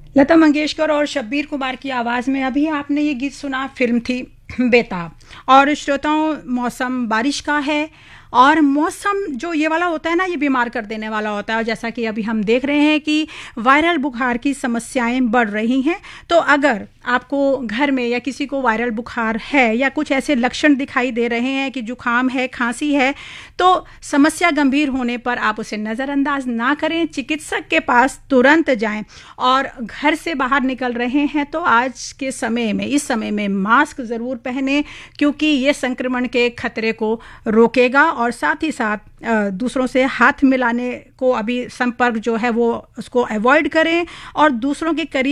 लता मंगेशकर और शब्बीर कुमार की आवाज़ में अभी आपने ये गीत सुना, फिल्म थी बेताब। और श्रोताओं, मौसम बारिश का है और मौसम जो ये वाला होता है ना, ये बीमार कर देने वाला होता है। और जैसा कि अभी हम देख रहे हैं कि वायरल बुखार की समस्याएं बढ़ रही हैं, तो अगर आपको घर में या किसी को वायरल बुखार है या कुछ ऐसे लक्षण दिखाई दे रहे हैं कि जुकाम है, खांसी है, तो समस्या गंभीर होने पर आप उसे नज़रअंदाज ना करें, चिकित्सक के पास तुरंत जाएं। और घर से बाहर निकल रहे हैं तो आज के समय में, इस समय में मास्क ज़रूर पहने, क्योंकि ये संक्रमण के खतरे को रोकेगा। और साथ ही साथ दूसरों से हाथ मिलाने को, अभी संपर्क जो है वो उसको अवॉइड करें और दूसरों के करीब